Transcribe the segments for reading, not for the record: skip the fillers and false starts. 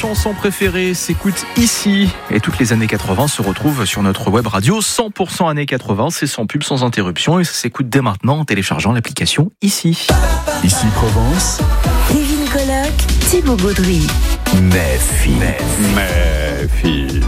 chansons préférées s'écoutent ici. Et toutes les années 80 se retrouvent sur notre web radio 100% années 80. C'est sans pub, sans interruption. Et ça s'écoute dès maintenant en téléchargeant l'application ici. Ici Provence. Kevin Colloc, Thibaut Gaudry. Mes filles.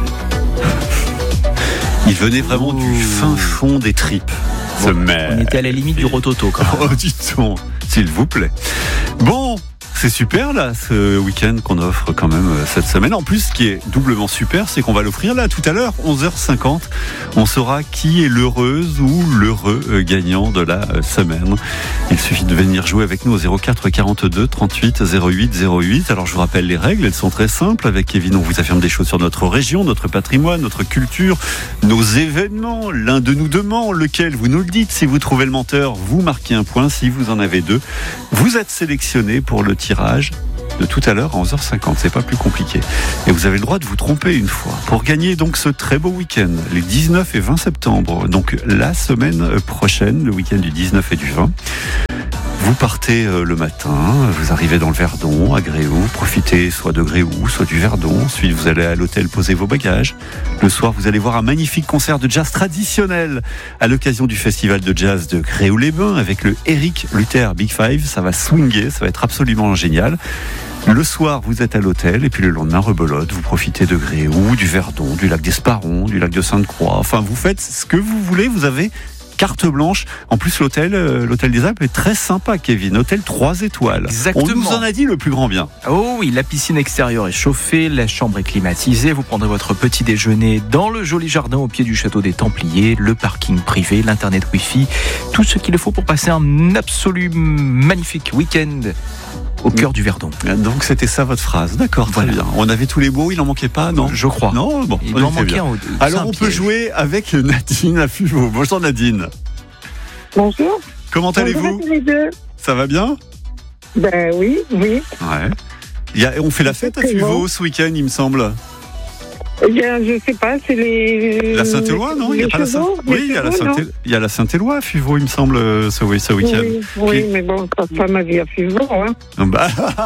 Il venait vraiment du fin fond des tripes. On était à la limite du rototo quand même. Oh, dis-donc, s'il vous plaît. Bon, c'est super là, ce week-end qu'on offre quand même cette semaine. En plus, ce qui est doublement super, c'est qu'on va l'offrir là tout à l'heure, 11h50. On saura qui est l'heureuse ou l'heureux gagnant de la semaine. Il suffit de venir jouer avec nous au 04 42 38 08 08. Alors je vous rappelle les règles, elles sont très simples. Avec Kevin, on vous affirme des choses sur notre région, notre patrimoine, notre culture, nos événements. L'un de nous demande lequel, vous nous le dites. Si vous trouvez le menteur, vous marquez un point. Si vous en avez deux, vous êtes sélectionné pour le tirage de tout à l'heure à 11h50, c'est pas plus compliqué. Et vous avez le droit de vous tromper une fois. Pour gagner donc ce très beau week-end, les 19 et 20 septembre, donc la semaine prochaine, le week-end du 19 et du 20, vous partez le matin, vous arrivez dans le Verdon, à Gréoux, profitez soit de Gréoux, soit du Verdon. Ensuite, vous allez à l'hôtel poser vos bagages. Le soir, vous allez voir un magnifique concert de jazz traditionnel à l'occasion du festival de jazz de Gréoux-les-Bains avec le Eric Luther Big Five. Ça va swinguer, ça va être absolument génial. Le soir, vous êtes à l'hôtel et puis le lendemain, rebelote, vous profitez de Gréoux, du Verdon, du lac d'Esparon, du lac de Sainte-Croix. Enfin, vous faites ce que vous voulez, vous avez carte blanche. En plus, l'hôtel des Alpes est très sympa, Kevin. Hôtel 3 étoiles. Exactement. On nous en a dit le plus grand bien. Oh oui, la piscine extérieure est chauffée, la chambre est climatisée. Vous prendrez votre petit déjeuner dans le joli jardin au pied du château des Templiers, le parking privé, l'internet Wi-Fi, tout ce qu'il faut pour passer un absolu magnifique week-end au cœur du Verdon. Donc c'était ça votre phrase. D'accord, très bien. On avait tous les mots, il n'en manquait pas, non ? Je crois. Non, bon, il en manquait un. Alors on peut jouer avec Nadine à Fuveau. Bonjour Nadine. Bonjour. Comment allez-vous ? Bonjour à tous les deux. Ça va bien ? Ben oui. Ouais. On fait la fête à Fuveau ce week-end, il me semble. Eh bien, je sais pas, c'est la Saint-Éloi, non ? Il y a pas la Oui, il y a la Saint-Éloi à Fuveau, il me semble, ce week-end. Oui, mais bon, ça ma vie à Fuveau, hein. Bah.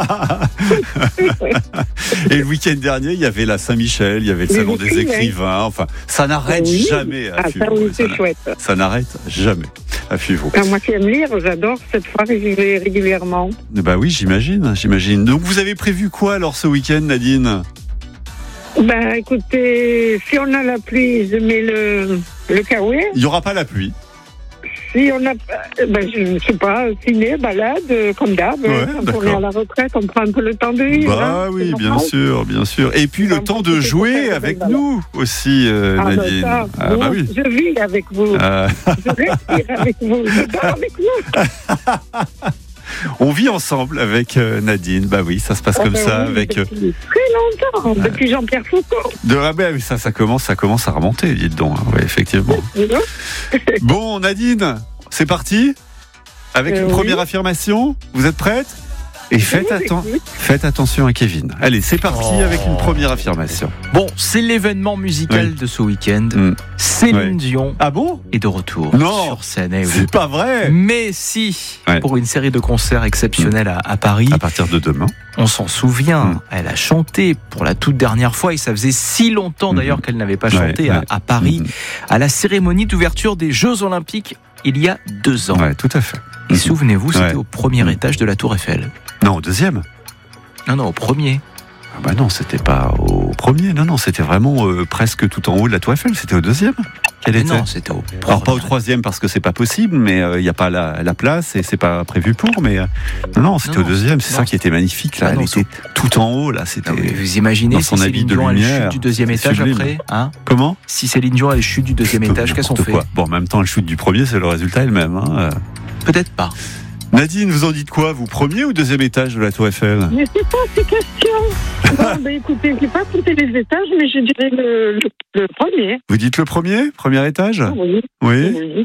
Et le week-end dernier, il y avait la Saint-Michel, il y avait le salon des écrivains. Enfin, ça n'arrête jamais à Fuveau. Ça, oui, c'est chouette. Ça n'arrête jamais à Fuveau. Moi qui aime lire, j'adore cette foire, j'y vais régulièrement. Bah oui, j'imagine. Donc vous avez prévu quoi alors ce week-end, Nadine ? Ben écoutez, si on a la pluie, je mets le kawaii. Il n'y aura pas la pluie. Si on a, je ne sais pas, ciné, balade, comme d'hab. Ouais, quand on est à la retraite, on prend un peu le temps de vivre. Bah oui, bien sûr. Et puis le temps de jouer avec nous aussi, Nadine. Bah oui. Je vis avec vous. Je respire avec vous. Je dors avec vous. On vit ensemble avec Nadine. Bah oui, ça se passe comme ça avec. Depuis très longtemps, depuis Jean-Pierre Foucault. Oui, ça commence à remonter, dites donc. Oui, effectivement. Bon, Nadine, c'est parti avec une première affirmation. Vous êtes prête ? Et faites attention à Kevin. Allez, c'est parti avec une première affirmation. Bon, c'est l'événement musical de ce week-end. Céline Dion est de retour sur scène. C'est pas vrai. Mais si, pour une série de concerts exceptionnels à Paris. À partir de demain. On s'en souvient, elle a chanté pour la toute dernière fois, et ça faisait si longtemps d'ailleurs qu'elle n'avait pas chanté à Paris, à la cérémonie d'ouverture des Jeux Olympiques il y a 2 ans. Ouais, tout à fait. Et souvenez-vous, c'était au premier étage de la Tour Eiffel. Non, au deuxième. Non, au premier. Ah bah non, c'était pas au premier. Non, c'était vraiment presque tout en haut de la Tour Eiffel. C'était au deuxième. Non, c'était au premier. Alors pas au troisième parce que c'est pas possible, mais il n'y a pas la place et c'est pas prévu pour. Mais non, c'était au deuxième. C'est ça qui était magnifique là. Elle était tout en haut là. C'était. Vous imaginez si Céline Dion elle chute du deuxième étage après, hein ? Comment ? Si Céline Dion elle chute du deuxième étage, qu'est-ce qu'on fait ? Bon, en même temps, elle chute du premier, c'est le résultat est le même. Hein. Peut-être pas. Nadine, vous en dites quoi, vous, premier ou deuxième étage de la Tour Eiffel ? Je ne sais pas ces questions. Écoutez, je n'ai pas compté les étages, mais je dirais le premier. Vous dites le premier étage ? Oui,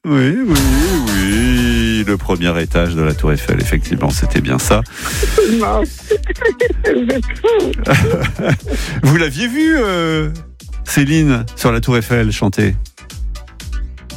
le premier étage de la Tour Eiffel, effectivement, c'était bien ça. Vous l'aviez vu, Céline, sur la Tour Eiffel, chanter ?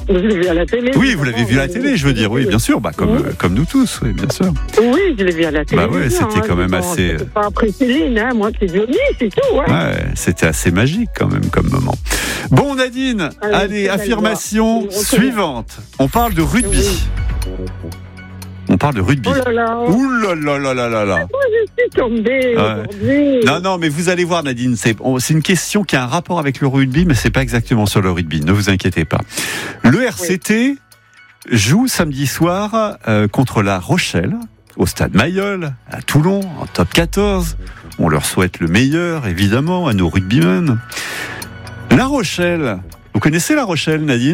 Je l'ai vu à la télé. Oui, vous l'avez vu à la télé, je veux dire. Oui, bien sûr. Comme nous tous, oui, bien sûr. Oui, je l'ai vu à la télé. Ouais, c'était quand même assez. C'est pas après Céline, hein. Moi, c'est Johnny, c'est tout. Ouais. Ouais, c'était assez magique quand même comme moment. Bon, Nadine, allez, affirmation suivante. On parle de rugby. Oui. On parle de rugby. Oh là là. Ouh là là là là là là. Moi, je suis tombée aujourd'hui. Non, mais vous allez voir, Nadine, c'est une question qui a un rapport avec le rugby, mais c'est pas exactement sur le rugby. Ne vous inquiétez pas. Le RCT joue samedi soir contre La Rochelle, au stade Mayol, à Toulon, en top 14. On leur souhaite le meilleur, évidemment, à nos rugbymen. La Rochelle. Vous connaissez La Rochelle, Nadine ?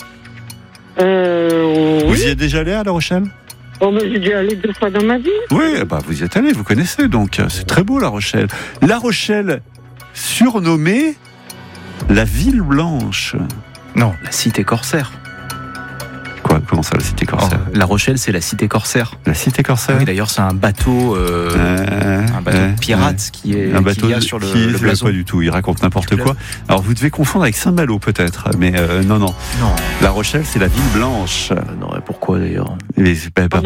Vous y êtes déjà allé à La Rochelle ? Oh, mais j'ai dû aller 2 fois dans ma vie. Oui, vous y êtes allé, vous connaissez, donc c'est très beau La Rochelle. La Rochelle, surnommée la Ville Blanche. Non, la cité corsaire. Quoi ? Comment ça, la cité corsaire ? La Rochelle, c'est la cité corsaire. La cité corsaire ? Oui, d'ailleurs, c'est un bateau de pirate qui est un bateau qu'il y a sur le blason. Pas du tout, il raconte n'importe quoi. Alors, vous devez confondre avec Saint-Malo, peut-être, mais non. Non. La Rochelle, c'est la Ville Blanche. Non, pourquoi d'ailleurs ?